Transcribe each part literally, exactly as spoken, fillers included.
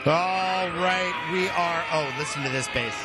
All right, we are. Oh, listen to this bass.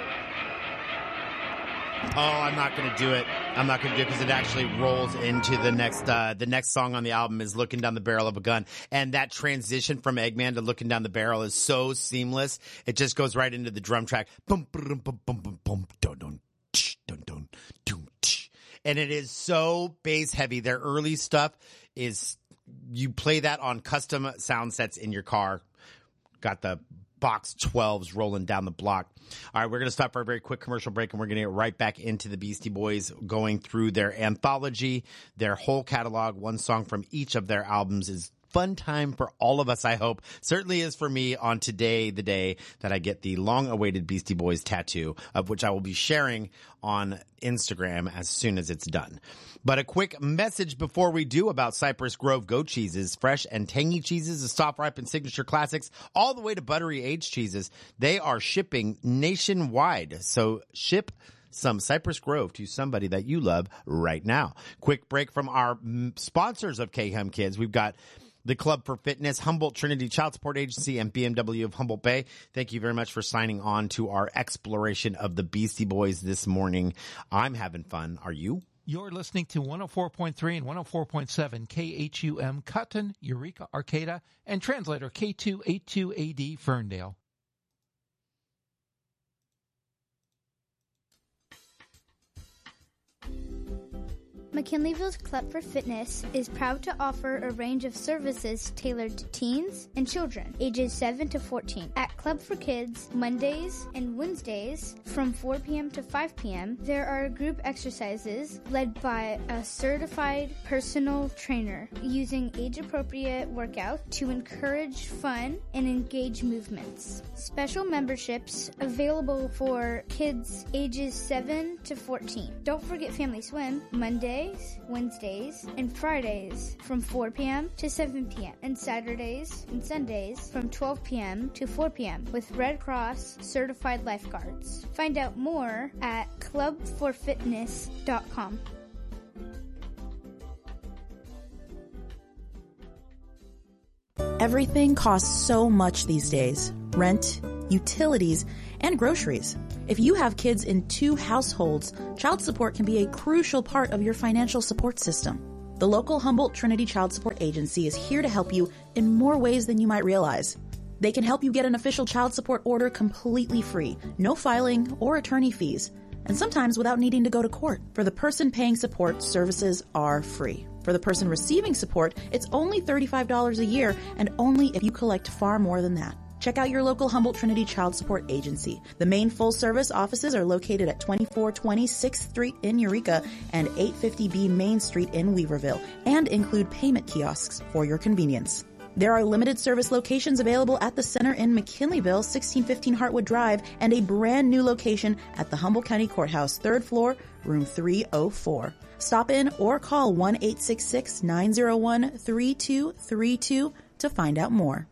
Oh, I'm not going to do it. I'm not going to do it because it actually rolls into the next, uh, the next song on the album is Looking Down the Barrel of a Gun. And that transition from Eggman to Looking Down the Barrel is so seamless. It just goes right into the drum track. Boom, boom, boom, boom, boom, boom, dun, dun, tsh, dun, dun, dun, tsh. And it is so bass heavy. Their early stuff is, you play that on custom sound sets in your car. Got the box twelves rolling down the block. All right, we're going to stop for a very quick commercial break, and we're going to get right back into the Beastie Boys, going through their anthology, their whole catalog. One song from each of their albums is fun time for all of us, I hope. Certainly is for me on today, the day that I get the long-awaited Beastie Boys tattoo, of which I will be sharing on Instagram as soon as it's done. But a quick message before we do about Cypress Grove goat cheeses, fresh and tangy cheeses, the soft ripened signature classics, all the way to buttery aged cheeses. They are shipping nationwide. So ship some Cypress Grove to somebody that you love right now. Quick break from our sponsors of K-Hum Kids. We've got the Club for Fitness, Humboldt Trinity Child Support Agency, and B M W of Humboldt Bay. Thank you very much for signing on to our exploration of the Beastie Boys this morning. I'm having fun. Are you? You're listening to one oh four point three and one oh four point seven K H U M Cotton, Eureka, Arcata, and translator K two eighty-two A D Ferndale. McKinleyville's Club for Fitness is proud to offer a range of services tailored to teens and children ages seven to fourteen. At Club for Kids, Mondays and Wednesdays from four p.m. to five p.m., there are group exercises led by a certified personal trainer using age-appropriate workout to encourage fun and engage movements. Special memberships available for kids ages seven to fourteen. Don't forget Family Swim, Monday, Wednesdays, and Fridays from four p.m. to seven p.m. and Saturdays and Sundays from twelve p.m. to four p.m. with Red Cross certified lifeguards. Find out more at club for fitness dot com. Everything costs so much these days. Rent, utilities, and groceries. If you have kids in two households, child support can be a crucial part of your financial support system. The local Humboldt Trinity Child Support Agency is here to help you in more ways than you might realize. They can help you get an official child support order completely free, no filing or attorney fees, and sometimes without needing to go to court. For the person paying support, services are free. For the person receiving support, it's only thirty-five dollars a year, and only if you collect far more than that. Check out your local Humboldt Trinity Child Support Agency. The main full-service offices are located at twenty-four twenty sixth Street in Eureka and eight fifty B Main Street in Weaverville, and include payment kiosks for your convenience. There are limited service locations available at the center in McKinleyville, sixteen fifteen Hartwood Drive, and a brand new location at the Humboldt County Courthouse, third floor, room three oh four. Stop in or call one eight six six, nine oh one, three two three two to find out more.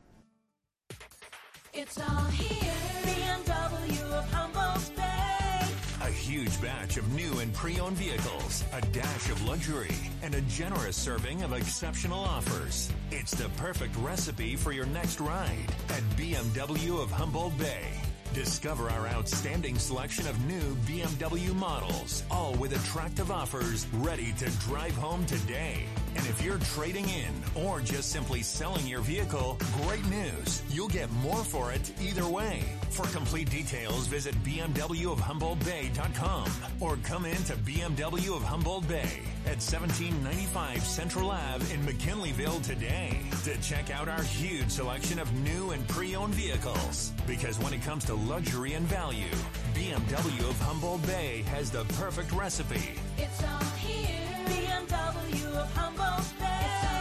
It's all here. B M W of Humboldt Bay. A huge batch of new and pre-owned vehicles, a dash of luxury, and a generous serving of exceptional offers. It's the perfect recipe for your next ride at B M W of Humboldt Bay. Discover our outstanding selection of new B M W models, all with attractive offers ready to drive home today. And if you're trading in or just simply selling your vehicle, great news. You'll get more for it either way. For complete details, visit B M W of Humboldt Bay dot com or come in to B M W of Humboldt Bay at seventeen ninety-five Central Ave in McKinleyville today to check out our huge selection of new and pre-owned vehicles. Because when it comes to luxury and value, B M W of Humboldt Bay has the perfect recipe. It's all here. B M W of Humboldt Bay.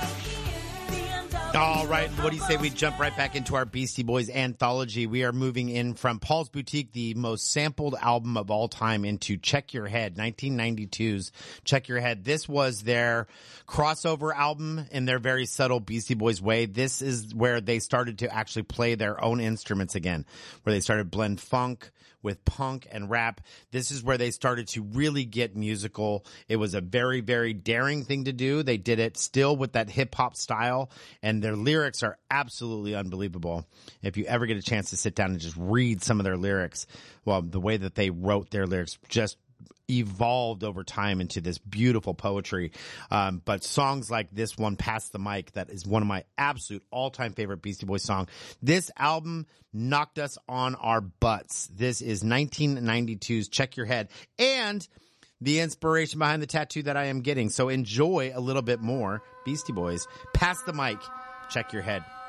All right, what do you say we jump right back into our Beastie Boys anthology? We are moving in from Paul's Boutique, the most sampled album of all time, into Check Your Head, nineteen ninety-two's Check Your Head. This was their crossover album in their very subtle Beastie Boys way. This is where they started to actually play their own instruments again, where they started to blend funk with punk and rap. This is where they started to really get musical. It was a very, very daring thing to do. They did it still with that hip hop style, and their their lyrics are absolutely unbelievable. If you ever get a chance to sit down and just read some of their lyrics, well, the way that they wrote their lyrics just evolved over time into this beautiful poetry. Um, but songs like this one, Pass the Mic, that is one of my absolute all-time favorite Beastie Boys song. This album knocked us on our butts. This is nineteen ninety-two's Check Your Head, and the inspiration behind the tattoo that I am getting. So enjoy a little bit more Beastie Boys. Pass the Mic, Check Your Head.